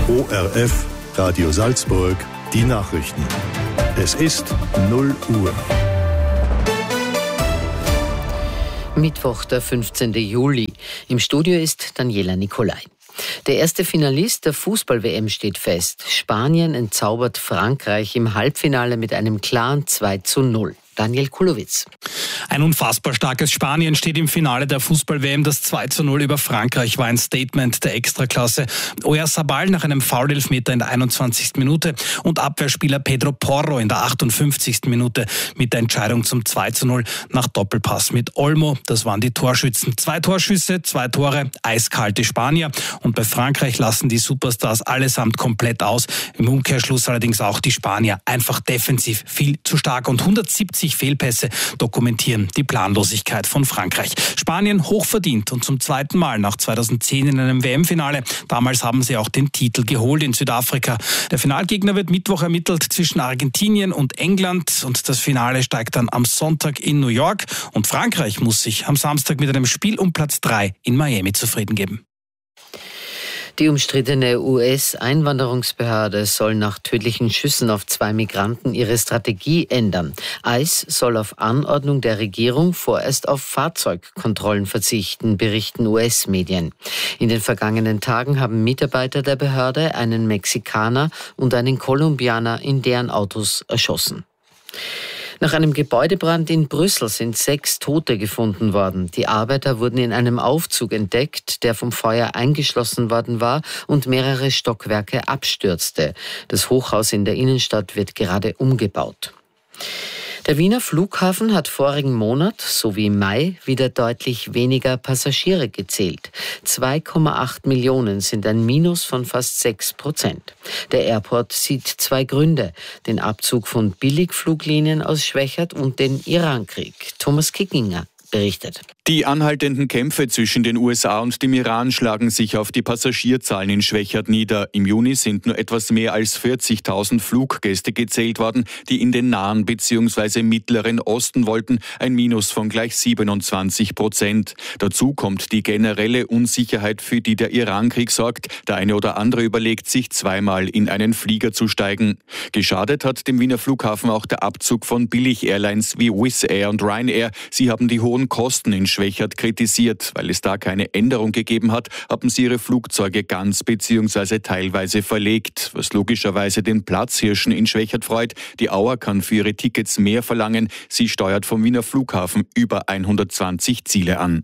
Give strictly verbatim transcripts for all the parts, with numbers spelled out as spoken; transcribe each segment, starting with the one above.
O R F, Radio Salzburg, die Nachrichten. Es ist null Uhr. Mittwoch, der fünfzehnten Juli. Im Studio ist Daniela Nicolai. Der erste Finalist der Fußball-W M steht fest. Spanien entzaubert Frankreich im Halbfinale mit einem klaren zwei zu null. Daniel Kulowitz. Ein unfassbar starkes Spanien steht im Finale der Fußball-W M. Das zwei zu null über Frankreich war ein Statement der Extraklasse. Oyarzabal nach einem Foul-Elfmeter in der einundzwanzigsten Minute und Abwehrspieler Pedro Porro in der achtundfünfzigsten Minute mit der Entscheidung zum zwei zu null nach Doppelpass mit Olmo. Das waren die Torschützen. Zwei Torschüsse, zwei Tore, eiskalte Spanier. Und bei Frankreich lassen die Superstars allesamt komplett aus. Im Umkehrschluss allerdings auch die Spanier. Einfach defensiv viel zu stark und hundertsiebzig Fehlpässe dokumentieren die Planlosigkeit von Frankreich. Spanien hochverdient und zum zweiten Mal nach zweitausendzehn in einem W M-Finale. Damals haben sie auch den Titel geholt in Südafrika. Der Finalgegner wird Mittwoch ermittelt zwischen Argentinien und England und das Finale steigt dann am Sonntag in New York und Frankreich muss sich am Samstag mit einem Spiel um Platz drei in Miami zufrieden geben. Die umstrittene U S-Einwanderungsbehörde soll nach tödlichen Schüssen auf zwei Migranten ihre Strategie ändern. ICE soll auf Anordnung der Regierung vorerst auf Fahrzeugkontrollen verzichten, berichten U S-Medien. In den vergangenen Tagen haben Mitarbeiter der Behörde einen Mexikaner und einen Kolumbianer in deren Autos erschossen. Nach einem Gebäudebrand in Brüssel sind sechs Tote gefunden worden. Die Arbeiter wurden in einem Aufzug entdeckt, der vom Feuer eingeschlossen worden war und mehrere Stockwerke abstürzte. Das Hochhaus in der Innenstadt wird gerade umgebaut. Der Wiener Flughafen hat vorigen Monat, so wie im Mai, wieder deutlich weniger Passagiere gezählt. zwei Komma acht Millionen sind ein Minus von fast sechs Prozent. Der Airport sieht zwei Gründe: den Abzug von Billigfluglinien aus Schwechat und den Irankrieg. Thomas Kickinger berichtet. Die anhaltenden Kämpfe zwischen den U S A und dem Iran schlagen sich auf die Passagierzahlen in Schwechat nieder. Im Juni sind nur etwas mehr als vierzigtausend Fluggäste gezählt worden, die in den Nahen bzw. Mittleren Osten wollten, ein Minus von gleich siebenundzwanzig Prozent. Dazu kommt die generelle Unsicherheit, für die der Irankrieg sorgt. Der eine oder andere überlegt sich zweimal, in einen Flieger zu steigen. Geschadet hat dem Wiener Flughafen auch der Abzug von Billig-Airlines wie Wizz Air und Ryanair. Sie haben die hohen Kosten in Schwechat kritisiert. Weil es da keine Änderung gegeben hat, haben sie ihre Flugzeuge ganz bzw. teilweise verlegt, was logischerweise den Platzhirschen in Schwechat freut. Die Auer kann für ihre Tickets mehr verlangen. Sie steuert vom Wiener Flughafen über hundertzwanzig Ziele an.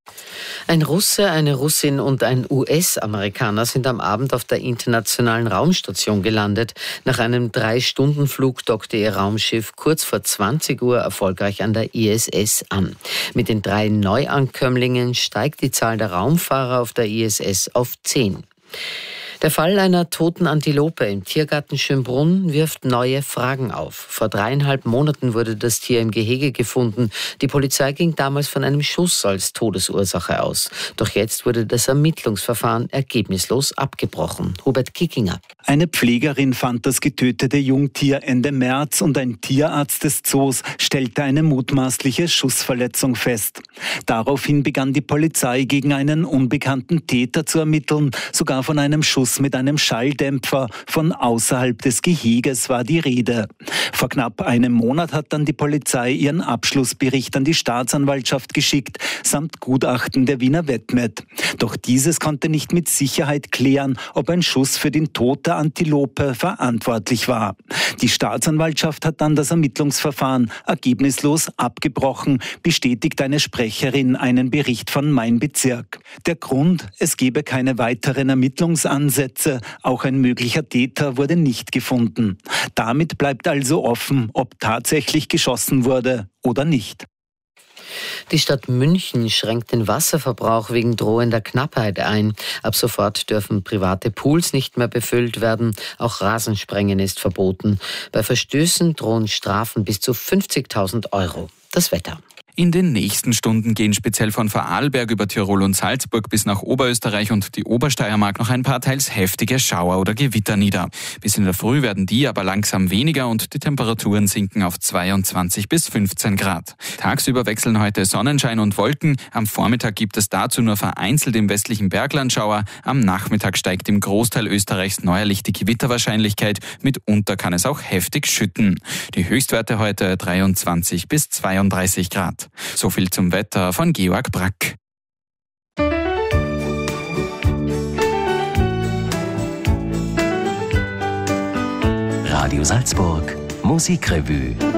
Ein Russe, eine Russin und ein U S-Amerikaner sind am Abend auf der Internationalen Raumstation gelandet. Nach einem Drei-Stunden-Flug dockte ihr Raumschiff kurz vor zwanzig Uhr erfolgreich an der I S S an. Mit den drei Neuankömmlingen steigt die Zahl der Raumfahrer auf der I S S auf zehn. Der Fall einer toten Antilope im Tiergarten Schönbrunn wirft neue Fragen auf. Vor dreieinhalb Monaten wurde das Tier im Gehege gefunden. Die Polizei ging damals von einem Schuss als Todesursache aus. Doch jetzt wurde das Ermittlungsverfahren ergebnislos abgebrochen. Hubert Kickinger. Eine Pflegerin fand das getötete Jungtier Ende März und ein Tierarzt des Zoos stellte eine mutmaßliche Schussverletzung fest. Daraufhin begann die Polizei gegen einen unbekannten Täter zu ermitteln, sogar von einem Schuss mit einem Schalldämpfer. Von außerhalb des Geheges war die Rede. Vor knapp einem Monat hat dann die Polizei ihren Abschlussbericht an die Staatsanwaltschaft geschickt, samt Gutachten der Wiener Vetmet. Doch dieses konnte nicht mit Sicherheit klären, ob ein Schuss für den Tod der Antilope verantwortlich war. Die Staatsanwaltschaft hat dann das Ermittlungsverfahren ergebnislos abgebrochen, bestätigt eine Sprecherin einen Bericht von Mein Bezirk. Der Grund: es gebe keine weiteren Ermittlungsansätze. Auch ein möglicher Täter wurde nicht gefunden. Damit bleibt also offen, ob tatsächlich geschossen wurde oder nicht. Die Stadt München schränkt den Wasserverbrauch wegen drohender Knappheit ein. Ab sofort dürfen private Pools nicht mehr befüllt werden. Auch Rasensprengen ist verboten. Bei Verstößen drohen Strafen bis zu fünfzigtausend Euro. Das Wetter. In den nächsten Stunden gehen speziell von Vorarlberg über Tirol und Salzburg bis nach Oberösterreich und die Obersteiermark noch ein paar teils heftige Schauer oder Gewitter nieder. Bis in der Früh werden die aber langsam weniger und die Temperaturen sinken auf zweiundzwanzig bis fünfzehn Grad. Tagsüber wechseln heute Sonnenschein und Wolken. Am Vormittag gibt es dazu nur vereinzelt im westlichen Bergland Schauer. Am Nachmittag steigt im Großteil Österreichs neuerlich die Gewitterwahrscheinlichkeit. Mitunter kann es auch heftig schütten. Die Höchstwerte heute dreiundzwanzig bis zweiunddreißig Grad. So viel zum Wetter von Georg Brack. Radio Salzburg Musikrevue.